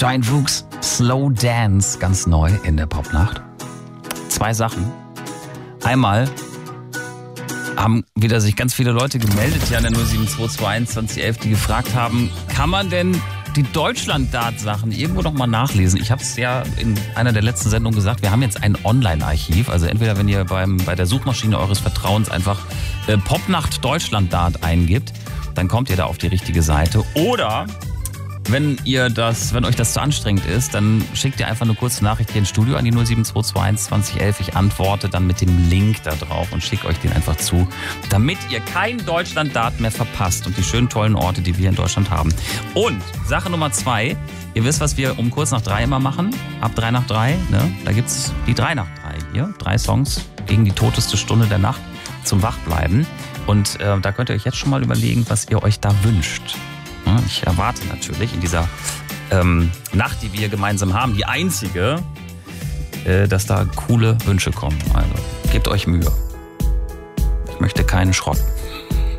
Giant Rooks, Slow Dance, ganz neu in der Popnacht. 2 Sachen. Einmal haben wieder sich ganz viele Leute gemeldet hier an der 07221 2011, die gefragt haben, kann man denn die Deutschland-Dart-Sachen irgendwo noch mal nachlesen? Ich habe es ja in einer der letzten Sendungen gesagt, wir haben jetzt ein Online-Archiv. Also entweder wenn ihr bei der Suchmaschine eures Vertrauens einfach Popnacht Deutschland-Dart eingibt, dann kommt ihr da auf die richtige Seite. Oder wenn euch das zu anstrengend ist, dann schickt ihr einfach eine kurze Nachricht hier ins Studio an die 07221 2011. Ich antworte dann mit dem Link da drauf und schicke euch den einfach zu, damit ihr kein Deutschland-Dart mehr verpasst und die schönen, tollen Orte, die wir in Deutschland haben. Und Sache Nummer 2, ihr wisst, was wir um kurz nach 3 immer machen, ab 3 nach 3, ne? Da gibt's die 3 nach 3 hier, 3 Songs gegen die toteste Stunde der Nacht zum Wachbleiben. Und da könnt ihr euch jetzt schon mal überlegen, was ihr euch da wünscht. Ich erwarte natürlich in dieser Nacht, die wir gemeinsam haben, die einzige, dass da coole Wünsche kommen. Also gebt euch Mühe. Ich möchte keinen Schrott.